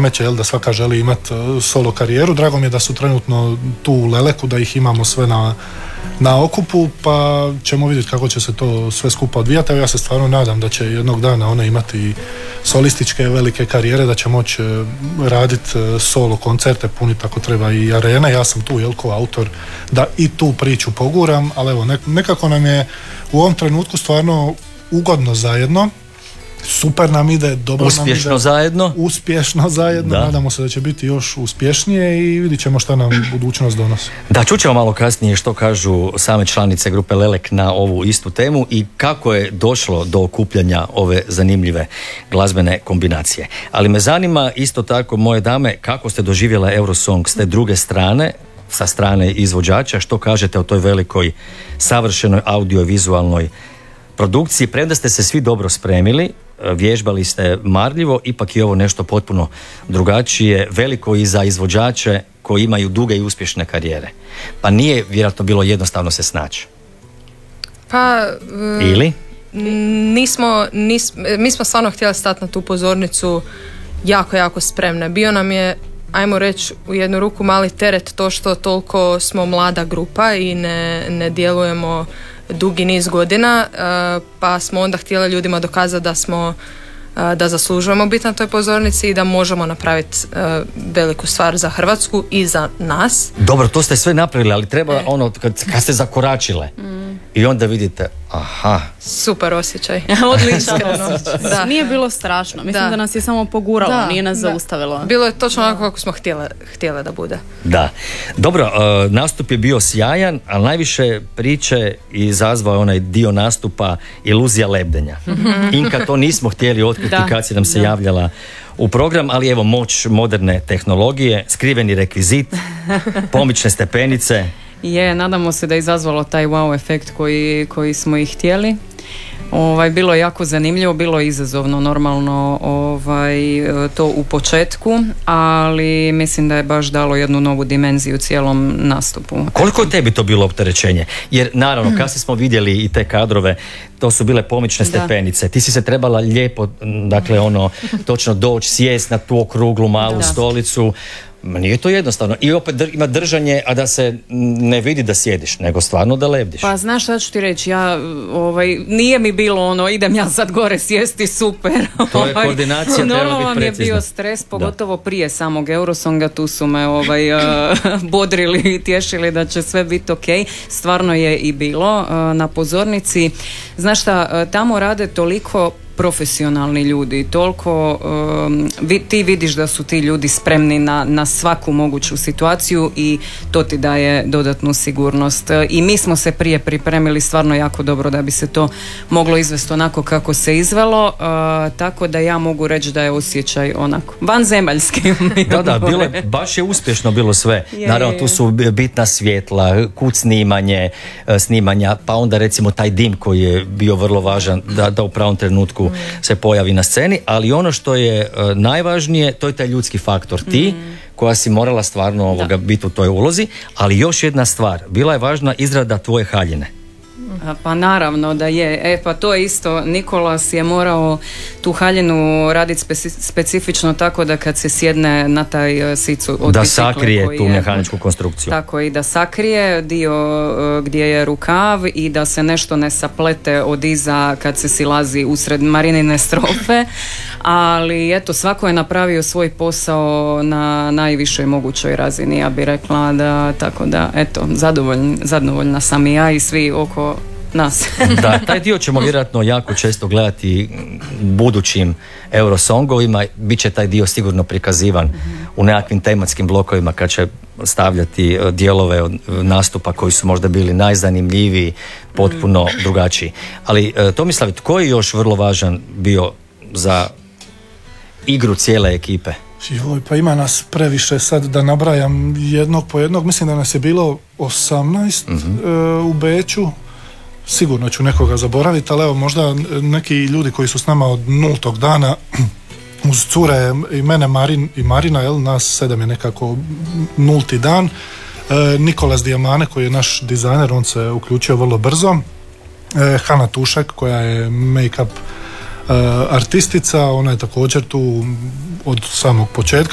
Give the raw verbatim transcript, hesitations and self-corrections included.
nameće, jel, da svaka želi imati solo karijeru. Drago mi je da su trenutno tu u Leleku, da ih imamo sve na, na okupu, pa ćemo vidjeti kako će se to sve skupa odvijati. Ja se stvarno nadam da će jednog dana one imati solističke velike karijere, da će moći raditi solo koncerte, puniti ako treba i arene. Ja sam tu, jel, ko autor, da i tu priču poguram, ali evo, nekako nam je u ovom trenutku stvarno ugodno zajedno. Super nam ide, dobro uspješno nam ide. zajedno. Uspješno zajedno, da. Nadamo se da će biti još uspješnije i vidit ćemo šta nam budućnost donosi. Da, čućemo malo kasnije što kažu same članice grupe Lelek na ovu istu temu i kako je došlo do okupljanja ove zanimljive glazbene kombinacije. Ali me zanima isto tako, moje dame, kako ste doživjela Eurosong s te druge strane, sa strane izvođača, što kažete o toj velikoj, savršenoj audiovizualnoj produkciji, premda ste se svi dobro spremili, vježbali ste marljivo, ipak je ovo nešto potpuno drugačije, veliko i za izvođače koji imaju duge i uspješne karijere. Pa nije vjerojatno bilo jednostavno se snaći. Pa... Uh, Ili? Nismo, nis, mi smo stvarno htjeli stati na tu pozornicu jako, jako spremne. Bio nam je, ajmo reći, u jednu ruku mali teret to što toliko smo mlada grupa i ne, ne djelujemo dugi niz godina, pa smo onda htjeli ljudima dokazati da smo da zaslužujemo biti na toj pozornici i da možemo napraviti veliku stvar za Hrvatsku i za nas. Dobro, to ste sve napravili, ali treba e. ono kad, kad ste zakoračile mm. i onda vidite, aha. Super osjećaj. Odličan osjećaj. Da. Nije bilo strašno, mislim da, da nas je samo poguralo, da, nije nas da. zaustavilo. Bilo je točno onako kako smo htjele, htjele da bude. Da. Dobro, uh, nastup je bio sjajan, ali najviše priče izazvao onaj dio nastupa iluzija lebdenja. Mm-hmm. Inka to nismo htjeli otkriti da. kad si nam se da. javljala u program, ali evo moć moderne tehnologije, skriveni rekvizit, pomične stepenice. Je, nadamo se da je izazvalo taj wow efekt koji, koji smo i htjeli. Ovaj, bilo je jako zanimljivo, bilo je izazovno normalno ovaj, to u početku, ali mislim da je baš dalo jednu novu dimenziju cijelom nastupu. Koliko je tebi to bilo opterećenje? Jer naravno, kad smo vidjeli i te kadrove, to su bile pomične stepenice. Da. Ti si se trebala lijepo, dakle ono, točno doći, sjest na tu okruglu malu da. stolicu. Nije to jednostavno. I opet dr- ima držanje, a da se ne vidi da sjediš, nego stvarno da lebdiš. Pa znaš šta ću ti reći, ja, ovaj, nije mi bilo ono, idem ja sad gore sjesti, super. To je koordinacija, treba biti precizna. Normalno mi je bio stres, pogotovo da. prije samog Eurosonga, tu su me ovaj, uh, bodrili i tješili da će sve biti ok. Stvarno je i bilo uh, na pozornici. Znaš šta, uh, tamo rade toliko profesionalni ljudi, toliko um, vi, ti vidiš da su ti ljudi spremni na, na svaku moguću situaciju i to ti daje dodatnu sigurnost. I mi smo se prije pripremili stvarno jako dobro da bi se to moglo izvesti onako kako se izvelo, uh, tako da ja mogu reći da je osjećaj onako vanzemaljski. Da, da, bilo je, baš je uspješno bilo sve. Je, Naravno, tu su bitna svjetla, kut snimanje, snimanja, pa onda recimo taj dim koji je bio vrlo važan da, da u pravom trenutku se pojavi na sceni, ali ono što je uh, najvažnije, to je taj ljudski faktor. Ti mm. koja si morala stvarno ovoga biti u toj ulozi, ali još jedna stvar, bila je važna izrada tvoje haljine. Pa naravno da je. E pa to je isto, Nikolas je morao tu haljinu raditi speci- specifično tako da kad se sjedne na taj sicu od da bicikle, sakrije tu je, mehaničku konstrukciju. Tako i da sakrije dio gdje je rukav i da se nešto ne saplete od iza kad se silazi usred Marinine strofe, ali eto, svako je napravio svoj posao na najvišoj mogućoj razini, ja bih rekla, da, tako da eto, zadovoljna, zadovoljna sam i ja i svi oko nas. Da, taj dio ćemo vjerojatno jako često gledati budućim Eurosongovima, bit će taj dio sigurno prikazivan mm-hmm. u nekakvim tematskim blokovima kad će stavljati dijelove od nastupa koji su možda bili najzanimljiviji, potpuno mm. drugačiji. Ali Tomislav, tko je još vrlo važan bio za igru cijele ekipe? Joj, pa ima nas previše sad da nabrajam jednog po jednog. Mislim da nas je bilo osamnaest mm-hmm. uh, u Beču. Sigurno ću nekoga zaboraviti, ali evo možda neki ljudi koji su s nama od nultog dana, uz cure i mene Marin, i Marina, jel, nas sedam je nekako nulti dan. E, Nikolas Dijamane koji je naš dizajner, on se uključio vrlo brzo. E, Hana Tušek koja je make-up e, artistica, ona je također tu od samog početka.